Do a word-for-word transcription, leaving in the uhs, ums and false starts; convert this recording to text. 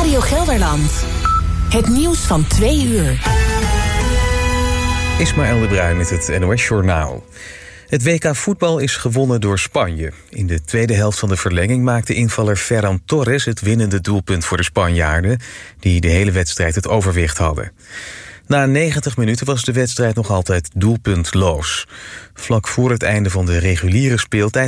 Radio Gelderland. Het nieuws van twee uur. Ismaël de Bruin met het N O S-journaal. Het W K voetbal is gewonnen door Spanje. In de tweede helft van de verlenging maakte invaller Ferran Torres het winnende doelpunt voor de Spanjaarden, die de hele wedstrijd het overwicht hadden. Na negentig minuten was de wedstrijd nog altijd doelpuntloos. Vlak voor het einde van de reguliere speeltijd